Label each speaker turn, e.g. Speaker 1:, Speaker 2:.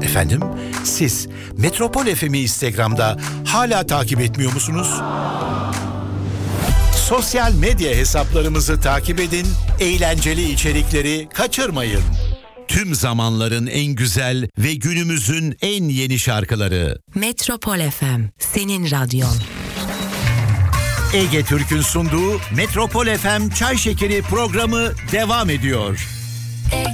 Speaker 1: Efendim, siz Metropol FM'i Instagram'da hala takip etmiyor musunuz? Sosyal medya hesaplarımızı takip edin, eğlenceli içerikleri kaçırmayın. Tüm zamanların en güzel ve günümüzün en yeni şarkıları.
Speaker 2: Metropol FM, senin radyon.
Speaker 1: Ege Türk'ün sunduğu Metropol FM Çay Şekeri programı devam ediyor.